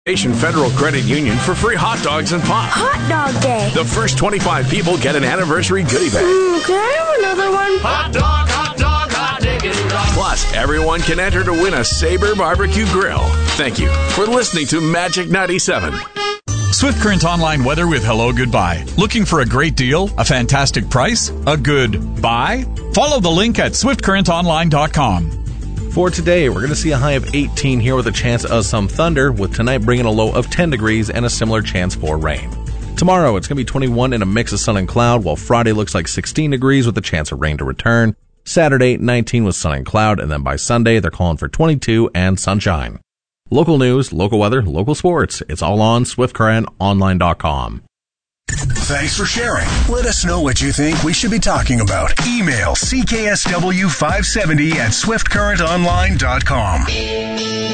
Asian Federal Credit Union for free hot dogs and pop. Hot dog day. The first 25 people get an anniversary goodie bag. Can I have another one? Hot dog, hot dog, hot diggity dog. Plus, everyone can enter to win a Sabre barbecue grill. Thank you for listening to Magic 97. Swift Current Online weather with Hello Goodbye. Looking for a great deal? A fantastic price? A good buy? Follow the link at swiftcurrentonline.com. For today, we're going to see a high of 18 here with a chance of some thunder, with tonight bringing a low of 10 degrees and a similar chance for rain. Tomorrow, it's going to be 21 in a mix of sun and cloud, while Friday looks like 16 degrees with a chance of rain to return. Saturday, 19 with sun and cloud, and then by Sunday, they're calling for 22 and sunshine. Local news, local weather, local sports. It's all on SwiftCurrentOnline.com. Thanks for sharing. Let us know what you think we should be talking about. Email CKSW570 at SwiftCurrentOnline.com.